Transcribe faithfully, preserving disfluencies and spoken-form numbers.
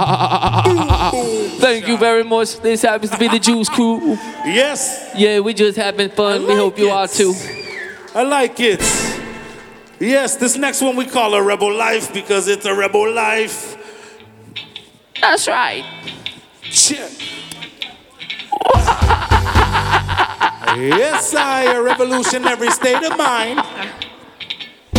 Thank you very much. This happens to be the Juice Crew. Yes. Yeah, we just having fun. I We like hope you it. are too. I like it. Yes, this next one we call a Rebel Life because it's a Rebel Life. That's right. Check. Yes, I, a revolutionary state of mind.